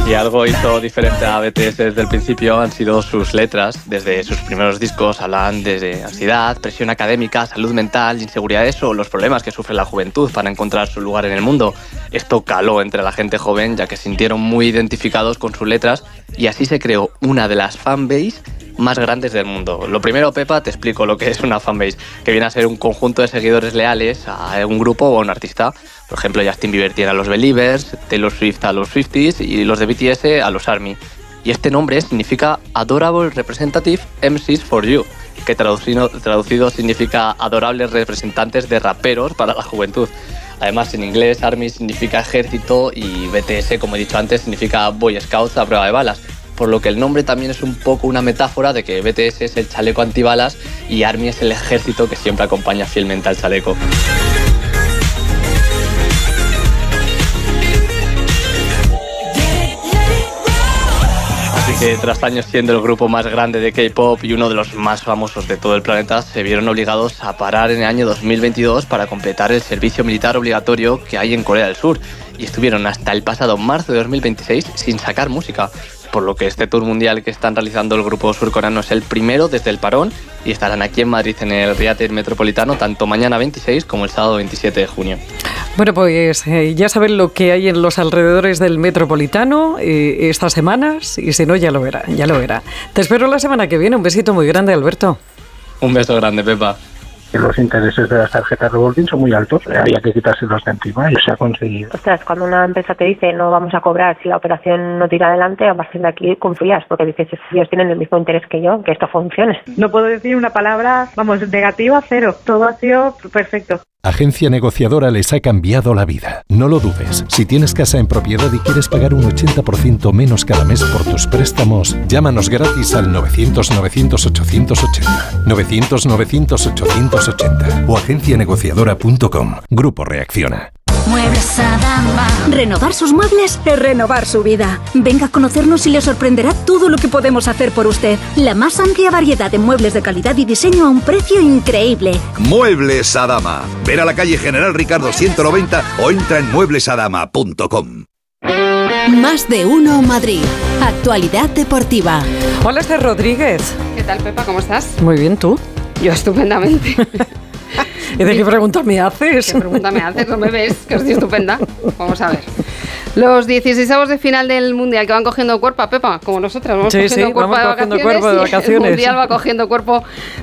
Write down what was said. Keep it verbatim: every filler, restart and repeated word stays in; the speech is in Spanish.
Si algo hizo diferente a B T S desde el principio han sido sus letras. Desde sus primeros discos hablan desde ansiedad, presión académica, salud mental, inseguridades o los problemas que sufre la juventud para encontrar su lugar en el mundo. Esto caló entre la gente joven, ya que se sintieron muy identificados con sus letras y así se creó una de las fanbase más grandes del mundo. Lo primero, Pepa, te explico lo que es una fanbase, que viene a ser un conjunto de seguidores leales a un grupo o a un artista. Por ejemplo, Justin Bieber tiene a los Believers, Taylor Swift a los Swifties y los de B T S a los ARMY. Y este nombre significa Adorable Representative M Cs for You, que traducido, traducido significa adorables representantes de raperos para la juventud. Además, en inglés, ARMY significa ejército y B T S, como he dicho antes, significa Boy Scouts a prueba de balas. Por lo que el nombre también es un poco una metáfora de que B T S es el chaleco antibalas y ARMY es el ejército que siempre acompaña fielmente al chaleco. Así que tras años siendo el grupo más grande de K-pop y uno de los más famosos de todo el planeta, se vieron obligados a parar en el año dos mil veintidós para completar el servicio militar obligatorio que hay en Corea del Sur, y estuvieron hasta el pasado marzo de dos mil veintiséis sin sacar música, por lo que este tour mundial que están realizando el grupo surcoreano es el primero desde el parón y estarán aquí en Madrid en el Riater Metropolitano tanto mañana veintiséis como el sábado veintisiete de junio. Bueno, pues eh, ya saben lo que hay en los alrededores del Metropolitano eh, estas semanas, y si no ya lo verá, ya lo verá. Te espero la semana que viene. Un besito muy grande, Alberto. Un beso grande, Pepa. Los intereses de las tarjetas revolving son muy altos, había que quitárselos de encima y se ha conseguido. Ostras, cuando una empresa te dice no vamos a cobrar si la operación no tira adelante, a partir de aquí confías, porque dices, ellos tienen el mismo interés que yo, que esto funcione. No puedo decir una palabra, vamos, negativa, cero. Todo ha sido perfecto. Agencia Negociadora les ha cambiado la vida. No lo dudes. Si tienes casa en propiedad y quieres pagar un ochenta por ciento menos cada mes por tus préstamos, llámanos gratis al novecientos novecientos ochocientos ochenta. novecientos novecientos ochocientos ochenta o agencia negociadora punto com. Grupo Reacciona. Muebles Adama. Renovar sus muebles es renovar su vida. Venga a conocernos y le sorprenderá todo lo que podemos hacer por usted. La más amplia variedad de muebles de calidad y diseño a un precio increíble. Muebles Adama. Ven a la calle General Ricardo ciento noventa o entra en muebles adama punto com. Más de uno Madrid. Actualidad deportiva. Hola, Esther Rodríguez. ¿Qué tal, Pepa? ¿Cómo estás? Muy bien, ¿tú? Yo estupendamente. ¿Y de qué pregunta me haces? ¿Qué pregunta me haces? ¿No me ves? Que estoy estupenda. Vamos a ver. Los dieciseisavos de final del Mundial que van cogiendo cuerpo, Pepa, como nosotras. Vamos sí, cogiendo sí, cuerpo, vamos de cogiendo vacaciones cuerpo de vacaciones. El Mundial va cogiendo cuerpo